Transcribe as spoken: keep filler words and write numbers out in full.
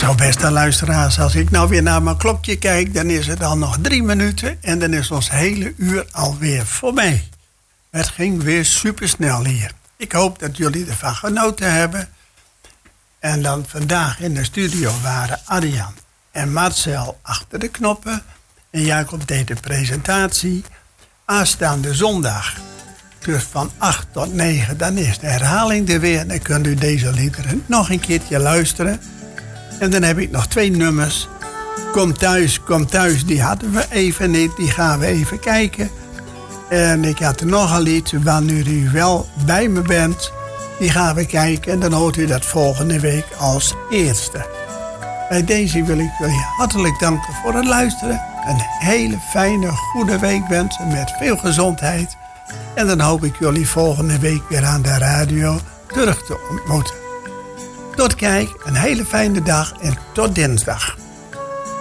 Zo, beste luisteraars, als ik nou weer naar mijn klokje kijk, dan is het al nog drie minuten en dan is ons hele uur alweer voorbij. Het ging weer supersnel hier. Ik hoop dat jullie ervan genoten hebben. En dan vandaag in de studio waren Arjan en Marcel achter de knoppen. En Jacob deed de presentatie. Aanstaande zondag, dus van acht tot negen, dan is de herhaling er weer. Dan kunt u deze liederen nog een keertje luisteren. En dan heb ik nog twee nummers. Kom thuis, kom thuis, die hadden we even niet. Die gaan we even kijken. En ik had er nog een lied, wanneer u wel bij me bent. Die gaan we kijken en dan hoort u dat volgende week als eerste. Bij deze wil ik jullie hartelijk danken voor het luisteren. Een hele fijne, goede week wensen met veel gezondheid. En dan hoop ik jullie volgende week weer aan de radio terug te ontmoeten. Tot kijk, een hele fijne dag en tot dinsdag.